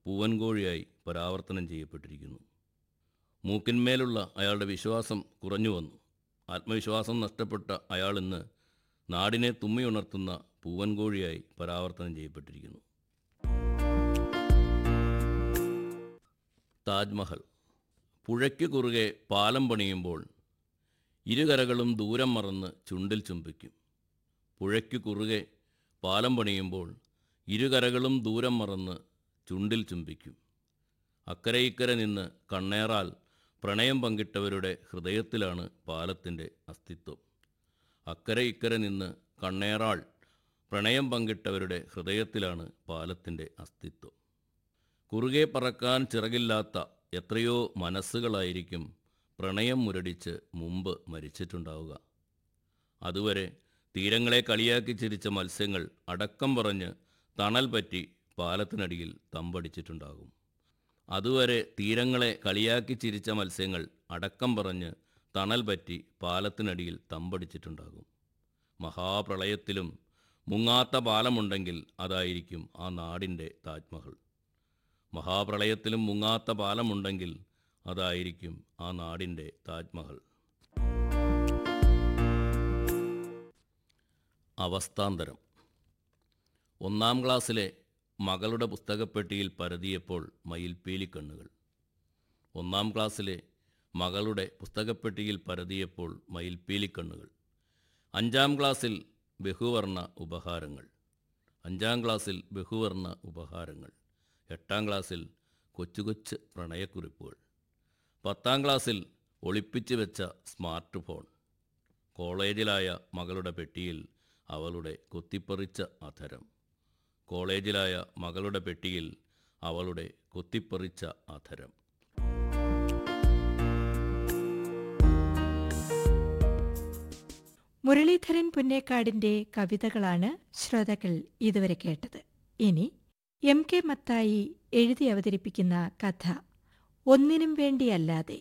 പൂവൻകോഴിയായി പരാവർത്തനം ചെയ്യപ്പെട്ടിരിക്കുന്നു. മൂക്കിന്മേലുള്ള അയാളുടെ വിശ്വാസം കുറഞ്ഞു വന്നു. ആത്മവിശ്വാസം നഷ്ടപ്പെട്ട അയാൾ ഇന്ന് നാടിനെ തുമ്മിയുണർത്തുന്ന പൂവൻകോഴിയായി പരാവർത്തനം ചെയ്യപ്പെട്ടിരിക്കുന്നു. താജ്മഹൽ. പുഴയ്ക്ക് കുറുകെ പാലം പണിയുമ്പോൾ ഇരുകരകളും ദൂരം മറന്ന് ചുണ്ടിൽ ചുംബിക്കും. പുഴയ്ക്ക് കുറുകെ പാലം പണിയുമ്പോൾ ഇരുകരകളും ദൂരം മറന്ന് ചുണ്ടിൽ ചുംബിക്കും. അക്കരെ ഇക്കരെ നിന്ന് കണ്ണേറാൽ പ്രണയം പങ്കിട്ടവരുടെ ഹൃദയത്തിലാണ് പാലത്തിൻ്റെ അസ്തിത്വം. അക്കരെ ഇക്കരെ നിന്ന് കണ്ണേറാൾ പ്രണയം പങ്കിട്ടവരുടെ ഹൃദയത്തിലാണ് പാലത്തിൻ്റെ അസ്തിത്വം. കുറുകെ പറക്കാൻ ചിറകില്ലാത്ത എത്രയോ മനസ്സുകളായിരിക്കും പ്രണയം മുരടിച്ച് മുമ്പ് മരിച്ചിട്ടുണ്ടാവുക. അതുവരെ തീരങ്ങളെ കളിയാക്കി ചിരിച്ച മത്സ്യങ്ങൾ അടക്കം പറഞ്ഞ് തണൽ പറ്റി പാലത്തിനടിയിൽ തമ്പടിച്ചിട്ടുണ്ടാകും. അതുവരെ തീരങ്ങളെ കളിയാക്കി ചിരിച്ച മത്സ്യങ്ങൾ അടക്കം പറഞ്ഞ് തണൽ പറ്റി പാലത്തിനടിയിൽ തമ്പടിച്ചിട്ടുണ്ടാകും. മഹാപ്രളയത്തിലും മുങ്ങാത്ത പാലമുണ്ടെങ്കിൽ അതായിരിക്കും ആ നാടിൻ്റെ താജ്മഹൽ. മഹാപ്രളയത്തിലും മുങ്ങാത്ത പാലമുണ്ടെങ്കിൽ അതായിരിക്കും ആ നാടിൻ്റെ താജ്മഹൽ. അവസ്ഥാന്തരം. 1-ാം ക്ലാസ്സിലെ മകളുടെ പുസ്തകപ്പെട്ടിയിൽ പരതിയപ്പോൾ മയിൽപ്പീലിക്കണ്ണുകൾ. 1-ാം ക്ലാസ്സിലെ മകളുടെ പുസ്തകപ്പെട്ടിയിൽ പരതിയപ്പോൾ മയിൽപ്പീലിക്കണ്ണുകൾ. 5-ാം ക്ലാസ്സിൽ ബഹുവർണ്ണ ഉപഹാരങ്ങൾ. 5-ാം ക്ലാസ്സിൽ ബഹുവർണ്ണ ഉപഹാരങ്ങൾ. 8-ാം ക്ലാസ്സിൽ കൊച്ചു കൊച്ചു പ്രണയക്കുറിപ്പുകൾ. 10-ാം ക്ലാസ്സിൽ ഒളിപ്പിച്ചു വെച്ച സ്മാർട്ട് ഫോൺ. കോളേജിലായ മകളുടെ പെട്ടിയിൽ അവളുടെ കൊത്തിപ്പറിച്ച അധരം. കോളേജിലായ മകളുടെ പെട്ടിയിൽ അവളുടെ കൊത്തിപ്പറിച്ച അധരം. മുരളീധരൻ പുന്നേക്കാടിന്റെ കവിതകളാണ് ശ്രോതാക്കൾ ഇതുവരെ കേട്ടത്. ഇനി MK മത്തായി എഴുതി അവതരിപ്പിക്കുന്ന കഥ ഒന്നിനും വേണ്ടിയല്ലാതെ.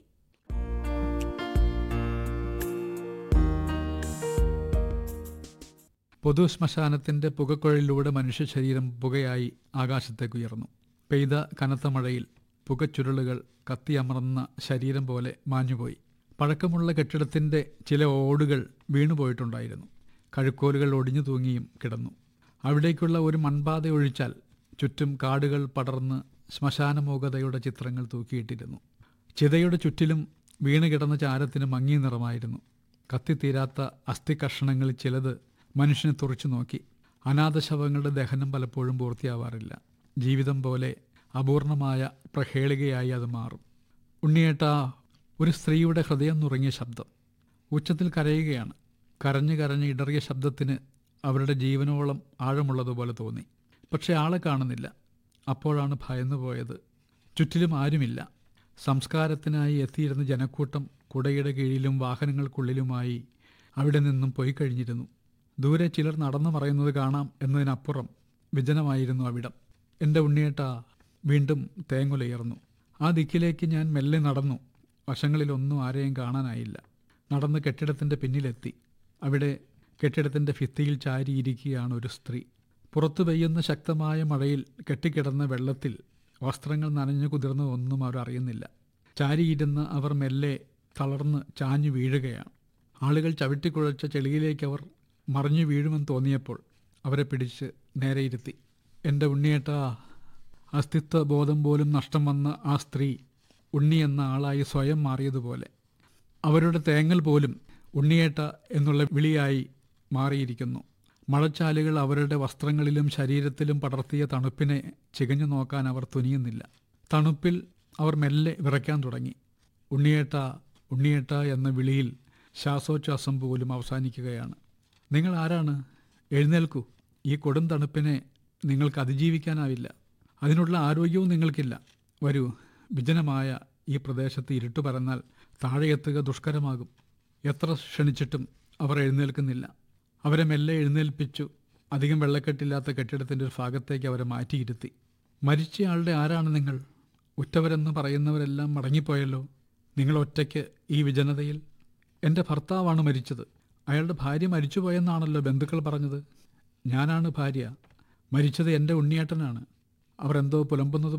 പൊതു ശ്മശാനത്തിന്റെ പുകക്കുഴലിലൂടെ മനുഷ്യ ശരീരം പുകയായി ആകാശത്തേക്കുയർന്നു. പെയ്ത കനത്ത മഴയിൽ പുകച്ചുരുളുകൾ കത്തിയമർന്ന ശരീരം പോലെ മാഞ്ഞുപോയി. പഴക്കമുള്ള കെട്ടിടത്തിന്റെ ചില ഓടുകൾ വീണുപോയിട്ടുണ്ടായിരുന്നു. കഴുക്കോലുകൾ ഒടിഞ്ഞു തൂങ്ങിയും കിടന്നു. അവിടേക്കുള്ള ഒരു മൺപാത ഒഴിച്ചാൽ ചുറ്റും കാടുകൾ പടർന്ന് ശ്മശാനമൂകതയുടെ ചിത്രങ്ങൾ തൂക്കിയിട്ടിരുന്നു. ചിതയുടെ ചുറ്റിലും വീണുകിടന്ന ചാരത്തിന് മങ്ങിയ നിറമായിരുന്നു. കത്തിത്തീരാത്ത അസ്ഥികഷ്ണങ്ങളിൽ ചിലത് മനുഷ്യനെ തുറച്ചു നോക്കി. അനാഥശവങ്ങളുടെ ദഹനം പലപ്പോഴും പൂർത്തിയാവാറില്ല. ജീവിതം പോലെ അപൂർണമായ പ്രഹേളികയായി അത് മാറും. ഉണ്ണിയേട്ടാ, ഒരു സ്ത്രീയുടെ ഹൃദയം നുറങ്ങിയ ശബ്ദം. ഉച്ചത്തിൽ കരയുകയാണ്. കരഞ്ഞു കരഞ്ഞ് ഇടറിയ ശബ്ദത്തിന് അവരുടെ ജീവനോളം ആഴമുള്ളതുപോലെ തോന്നി. പക്ഷെ ആളെ കാണുന്നില്ല. അപ്പോഴാണ് ഭയന്നു പോയത്. ചുറ്റിലും ആരുമില്ല. സംസ്കാരത്തിനായി എത്തിയിരുന്ന ജനക്കൂട്ടം കുടയുടെ കീഴിലും വാഹനങ്ങൾക്കുള്ളിലുമായി അവിടെ നിന്നും പോയി കഴിഞ്ഞിരുന്നു. ദൂരെ ചിലർ നടന്നു മറയുന്നത് കാണാം എന്നതിനപ്പുറം വിജനമായിരുന്നു അവിടം. എൻ്റെ ഉണ്ണിയേട്ടാ, വീണ്ടും തേങ്ങുലയർന്നു. ആ ദിക്കിലേക്ക് ഞാൻ മെല്ലെ നടന്നു. വശങ്ങളിലൊന്നും ആരെയും കാണാനായില്ല. നടന്ന് കെട്ടിടത്തിൻ്റെ പിന്നിലെത്തി. അവിടെ കെട്ടിടത്തിൻ്റെ ഭിത്തിയിൽ ചാരിയിരിക്കുകയാണ് ഒരു സ്ത്രീ. പുറത്തു പെയ്യുന്ന ശക്തമായ മഴയിൽ കെട്ടിക്കിടന്ന വെള്ളത്തിൽ വസ്ത്രങ്ങൾ നനഞ്ഞു കുതിർന്നതൊന്നും അവർ അറിയുന്നില്ല. ചാരിയിരുന്ന അവർ മെല്ലെ തളർന്ന് ചാഞ്ഞു വീഴുകയാണ്. ആളുകൾ ചവിട്ടിക്കുഴച്ച ചെളിയിലേക്ക് അവർ മറിഞ്ഞു വീഴുമെന്ന് തോന്നിയപ്പോൾ അവരെ പിടിച്ച് നേരെ ഇരുത്തി. എൻ്റെ ഉണ്ണിയേട്ടാ. അസ്തിത്വ ബോധം പോലും നഷ്ടം വന്ന ആ സ്ത്രീ ഉണ്ണി എന്ന ആളായി സ്വയം മാറിയതുപോലെ അവരുടെ തേങ്ങൽ പോലും ഉണ്ണിയേട്ട എന്നുള്ള വിളിയായി മാറിയിരിക്കുന്നു. മഴച്ചാലുകൾ അവരുടെ വസ്ത്രങ്ങളിലും ശരീരത്തിലും പടർത്തിയ തണുപ്പിനെ ചികഞ്ഞു നോക്കാൻ അവർ തുനിയുന്നില്ല. തണുപ്പിൽ അവർ മെല്ലെ വിറയ്ക്കാൻ തുടങ്ങി. ഉണ്ണിയേട്ട, ഉണ്ണിയേട്ട എന്ന വിളിയിൽ ശ്വാസോച്ഛ്വാസം പോലും അവസാനിക്കുകയാണ്. നിങ്ങൾ ആരാണ്? എഴുന്നേൽക്കൂ. ഈ കൊടും തണുപ്പിനെ നിങ്ങൾക്ക് അതിജീവിക്കാനാവില്ല. അതിനുള്ള ആരോഗ്യവും നിങ്ങൾക്കില്ല. വരൂ. വിജനമായ ഈ പ്രദേശത്ത് ഇരുട്ടു പരന്നാൽ താഴെ എത്തുക ദുഷ്കരമാകും. എത്ര ക്ഷണിച്ചിട്ടും അവർ എഴുന്നേൽക്കുന്നില്ല. അവരെ മെല്ലെ എഴുന്നേൽപ്പിച്ചു. അധികം വെള്ളക്കെട്ടില്ലാത്ത കെട്ടിടത്തിൻ്റെ ഒരു ഭാഗത്തേക്ക് അവരെ മാറ്റിയിരുത്തി. മരിച്ചയാളുടെ ആരാണ് നിങ്ങൾ? ഉറ്റവരെന്ന് പറയുന്നവരെല്ലാം മടങ്ങിപ്പോയല്ലോ. നിങ്ങൾ ഒറ്റയ്ക്ക് ഈ വിജനതയിൽ? എൻ്റെ ഭർത്താവാണ് മരിച്ചത്. അയാളുടെ ഭാര്യ മരിച്ചുപോയെന്നാണല്ലോ ബന്ധുക്കൾ പറഞ്ഞത്. ഞാനാണ് ഭാര്യ. മരിച്ചത് എൻ്റെ ഉണ്ണിയേട്ടനാണ്. അവർ എന്തോ പുലമ്പുന്നത്